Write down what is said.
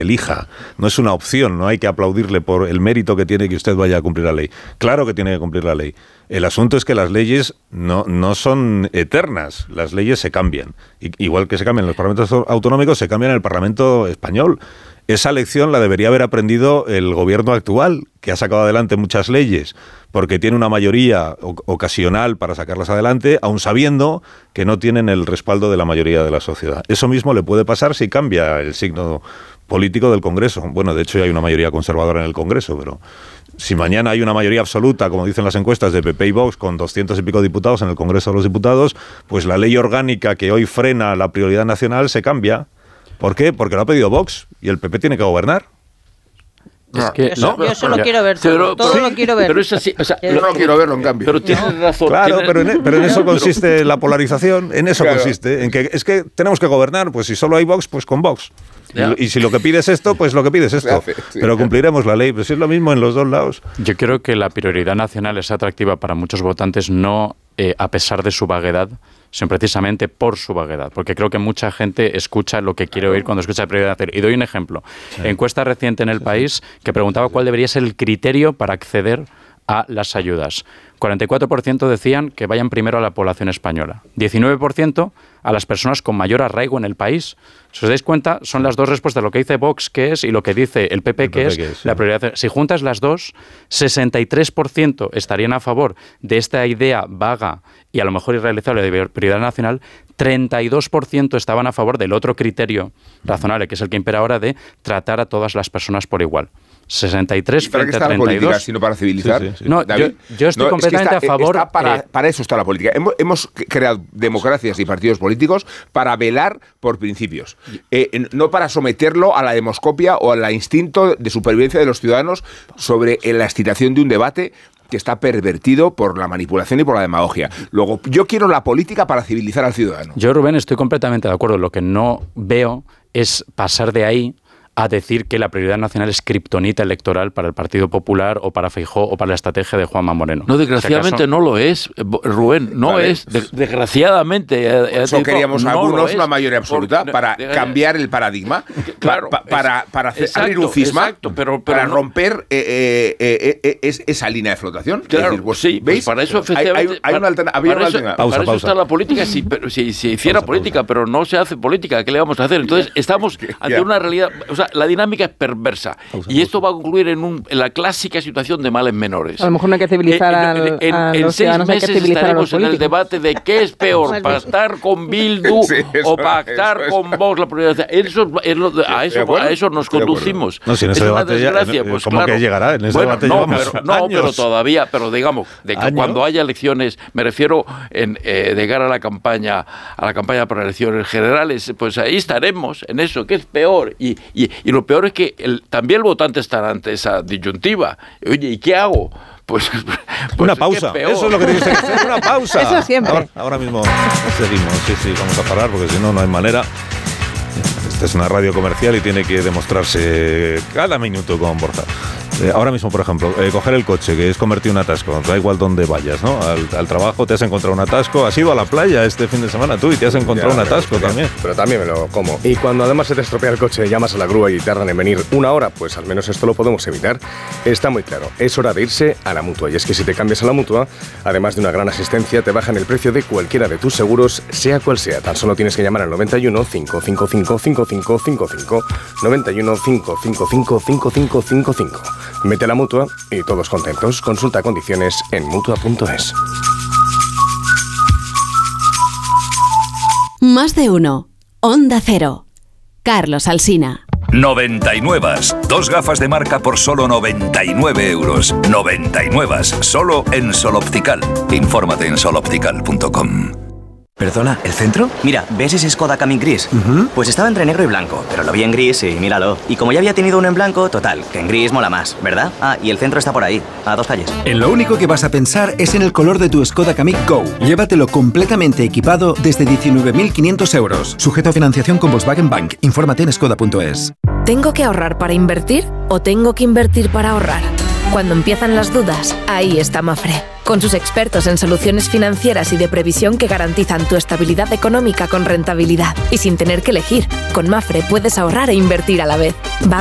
elija, no es una opción, no hay que aplaudirle por el mérito que tiene que usted vaya a cumplir la ley. Claro que tiene que cumplir la ley. El asunto es que las leyes no son eternas, las leyes se cambian. Igual que se cambian en los parlamentos autonómicos, se cambian en el Parlamento español. Esa lección la debería haber aprendido el gobierno actual, que ha sacado adelante muchas leyes, porque tiene una mayoría ocasional para sacarlas adelante, aun sabiendo que no tienen el respaldo de la mayoría de la sociedad. Eso mismo le puede pasar si cambia el signo político del Congreso. Bueno, de hecho ya hay una mayoría conservadora en el Congreso, pero si mañana hay una mayoría absoluta, como dicen las encuestas, de PP y Vox, con 200 y pico diputados en el Congreso de los Diputados, pues la ley orgánica que hoy frena la prioridad nacional se cambia. ¿Por qué? Porque lo ha pedido Vox y el PP tiene que gobernar. Es que, yo eso lo quiero ver, todo lo quiero ver. Pero es así, o sea, yo no quiero verlo en cambio. Pero tienes razón. Claro, pero en eso consiste la polarización, en eso consiste, en que es que tenemos que gobernar, pues si solo hay Vox, pues con Vox. Y si lo que pides esto, pues lo que pides esto. Pero cumpliremos la ley, pues es lo mismo en los dos lados. Yo creo que la prioridad nacional es atractiva para muchos votantes, no a pesar de su vaguedad, sino precisamente por su vaguedad, porque creo que mucha gente escucha lo que quiere oír cuando escucha prioridad nacional. Y doy un ejemplo. Sí. Encuesta reciente en El País que preguntaba cuál debería ser el criterio para acceder a las ayudas. 44% decían que vayan primero a la población española. 19% a las personas con mayor arraigo en el país. Si os dais cuenta, son las dos respuestas, lo que dice Vox que es y lo que dice el PP que es la prioridad. Si juntas las dos, 63% estarían a favor de esta idea vaga y a lo mejor irrealizable de prioridad nacional, 32% estaban a favor del otro criterio razonable, que es el que impera ahora, de tratar a todas las personas por igual. 63 frente a 32. ¿Para qué está la política, sino para civilizar? Sí. No, yo estoy completamente a favor. Para eso está la política. Hemos creado democracias y partidos políticos para velar por principios, no para someterlo a la demoscopia o al instinto de supervivencia de los ciudadanos sobre la excitación de un debate que está pervertido por la manipulación y por la demagogia. Luego, yo quiero la política para civilizar al ciudadano. Yo, Rubén, estoy completamente de acuerdo. Lo que no veo es pasar de ahí a decir que la prioridad nacional es kriptonita electoral para el Partido Popular o para Feijóo o para la estrategia de Juanma Moreno. No, desgraciadamente no lo es, Rubén, no vale. Es. Desgraciadamente. Eso queríamos algunos una mayoría absoluta para cambiar el paradigma, claro, para abrir un cisma, para romper esa línea de flotación. Claro, es decir, pues, sí, ¿veis? Para eso efectivamente había una alternativa. Para eso está la política, si se hiciera política, pero no se hace política, ¿qué le vamos a hacer? Entonces estamos ante una realidad. O sea, la dinámica es perversa y esto va a concluir en la clásica situación de males menores. A lo mejor no hay que civilizar a los ciudadanos, hay que civilizar a los políticos. En el debate de qué es peor, pactar con Bildu o pactar con Vox la prioridad. A eso nos conducimos. No, si en ese debate desgracia, pues ¿cómo claro, que llegará? En ese debate pero todavía, pero digamos, de que cuando haya elecciones, me refiero de cara a la campaña para elecciones generales, pues ahí estaremos en eso, ¿qué es peor? Y lo peor es que también el votante estará ante esa disyuntiva. Oye, ¿y qué hago? Pues una pausa. Eso es lo que tienes que hacer, una pausa. Eso siempre. Ahora mismo seguimos. Sí, vamos a parar porque si no hay manera. Esta es una radio comercial y tiene que demostrarse cada minuto con Borja. Ahora mismo, por ejemplo, coger el coche, que es convertir un atasco, da igual dónde vayas, ¿no? Al trabajo te has encontrado un atasco, has ido a la playa este fin de semana tú y te has encontrado un atasco también. Pero también me lo como. Y cuando además se te estropea el coche, llamas a la grúa y tardan en venir una hora, pues al menos esto lo podemos evitar. Está muy claro, es hora de irse a la Mutua. Y es que si te cambias a la Mutua, además de una gran asistencia, te bajan el precio de cualquiera de tus seguros, sea cual sea. Tan solo tienes que llamar al 91 555 5555, 91 555 5555. Mete la Mutua y todos contentos. Consulta condiciones en Mutua.es. Más de uno. Onda Cero. Carlos Alsina. 99. Dos gafas de marca por solo 99 euros. 99. Solo en Sol Optical. Infórmate en soloptical.com. ¿Perdona, el centro? Mira, ¿ves ese Skoda Kamiq gris? Pues estaba entre negro y blanco, pero lo vi en gris y míralo. Y como ya había tenido uno en blanco, total, que en gris mola más, ¿verdad? Ah, y el centro está por ahí, a 2 calles. En lo único que vas a pensar es en el color de tu Skoda Kamiq Go. Llévatelo completamente equipado desde 19.500 euros. Sujeto a financiación con Volkswagen Bank. Infórmate en skoda.es. ¿Tengo que ahorrar para invertir o tengo que invertir para ahorrar? Cuando empiezan las dudas, ahí está Mapfre, con sus expertos en soluciones financieras y de previsión que garantizan tu estabilidad económica con rentabilidad y sin tener que elegir. Con Mapfre puedes ahorrar e invertir a la vez.